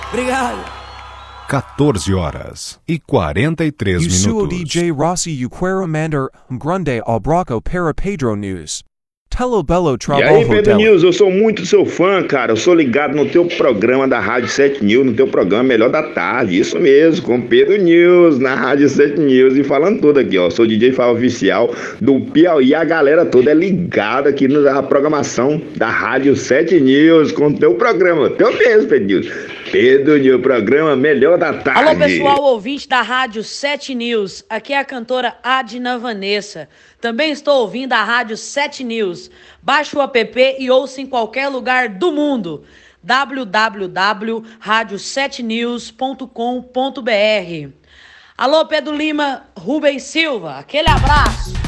Obrigado. 14 horas e 43 Yusuo minutos. DJ Rossi Uquera Mander Grande Albraco para Pedro News. Telo Belo E Trabalho aí, Pedro dela. News, eu sou muito seu fã, cara. Eu sou ligado no teu programa da Rádio 7 News, no teu programa Melhor da Tarde. Isso mesmo, com Pedro News, na Rádio 7 News. E falando tudo aqui, ó. Sou DJ Fábio Oficial do Piauí. A galera toda é ligada aqui na programação da Rádio 7 News, com o teu programa. Teu mesmo, Pedro News. Pedro News, programa Melhor da Tarde. Alô, pessoal, ouvinte da Rádio 7 News. Aqui é a cantora Adna Vanessa. Também estou ouvindo a Rádio 7 News. Baixe o app e ouça em qualquer lugar do mundo. www.radio7news.com.br. Alô, Pedro Lima, Rubens Silva. Aquele abraço.